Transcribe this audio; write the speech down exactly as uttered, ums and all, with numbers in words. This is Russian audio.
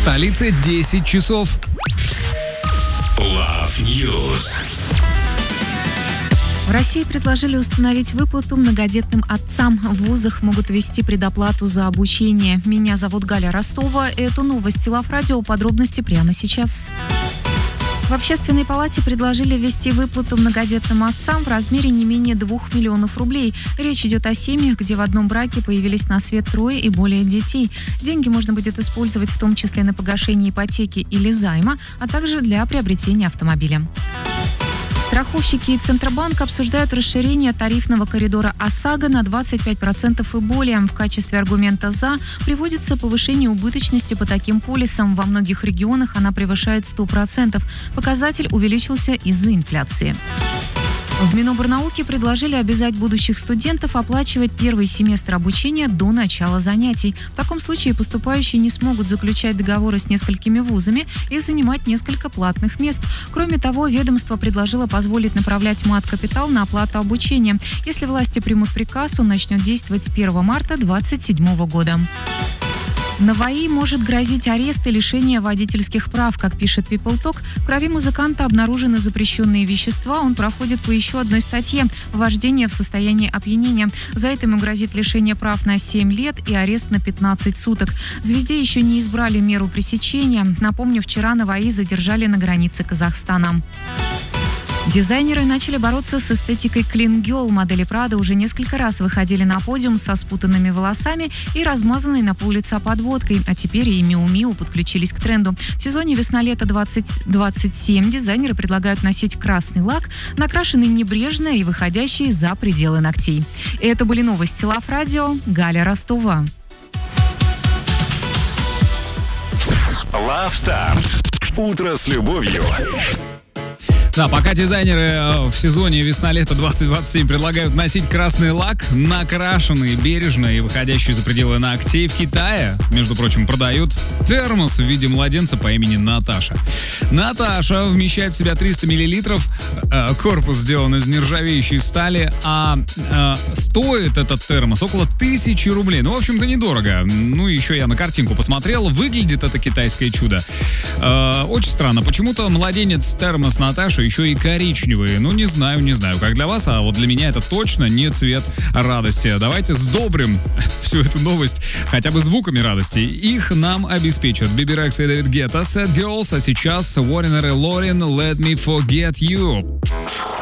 столице десять часов. Love News. В России предложили установить выплату многодетным отцам. В вузах могут ввести предоплату за обучение. Меня зовут Галя Ростова. Эту новость Лав Радио. Подробности прямо сейчас. В Общественной палате предложили ввести выплату многодетным отцам в размере не менее двух миллионов рублей. Речь идет о семьях, где в одном браке появились на свет трое и более детей. Деньги можно будет использовать в том числе на погашение ипотеки или займа, а также для приобретения автомобиля. Страховщики и Центробанк обсуждают расширение тарифного коридора ОСАГО на двадцать пять процентов и более. В качестве аргумента «за» приводится повышение убыточности по таким полисам. Во многих регионах она превышает сто процентов. Показатель увеличился из-за инфляции. В Минобрнауки предложили обязать будущих студентов оплачивать первый семестр обучения до начала занятий. В таком случае поступающие не смогут заключать договоры с несколькими вузами и занимать несколько платных мест. Кроме того, ведомство предложило позволить направлять мат-капитал на оплату обучения. Если власти примут приказ, он начнет действовать с первого марта две тысячи двадцать седьмого года. Наваи может грозить арест и лишение водительских прав. Как пишет People Talk, в крови музыканта обнаружены запрещенные вещества. Он проходит по еще одной статье – вождение в состоянии опьянения. За это ему грозит лишение прав на семь лет и арест на пятнадцать суток. Звезде еще не избрали меру пресечения. Напомню, вчера Наваи задержали на границе Казахстана. Дизайнеры начали бороться с эстетикой Clean Girl. Модели Prada уже несколько раз выходили на подиум со спутанными волосами и размазанной на пол лица подводкой. А теперь и Miu Miu подключились к тренду. В сезоне весна-лето двадцать двадцать семь дизайнеры предлагают носить красный лак, накрашенный небрежно и выходящий за пределы ногтей. И это были новости Лав Радио. Галя Ростова. Love Start. Утро с любовью. Да, пока дизайнеры в сезоне весна-лето двадцать двадцать семь предлагают носить красный лак, накрашенный бережно и выходящий за пределы ногтей, в Китае, между прочим, продают термос в виде младенца по имени Наташа. Наташа вмещает в себя триста миллилитров, э, корпус сделан из нержавеющей стали, а э, стоит этот термос около тысячи рублей. Ну, в общем-то, недорого. Ну, еще я на картинку посмотрел, выглядит это китайское чудо. Э, очень странно, почему-то младенец-термос Наташи еще и коричневые. Ну, не знаю, не знаю, как для вас, а вот для меня это точно не цвет радости. Давайте сдобрим всю эту новость хотя бы звуками радости. Их нам обеспечат Биби Рекса и Дэвид Гетта, Sad Girls, а сейчас Wariner и Лорин, Let Me Forget You.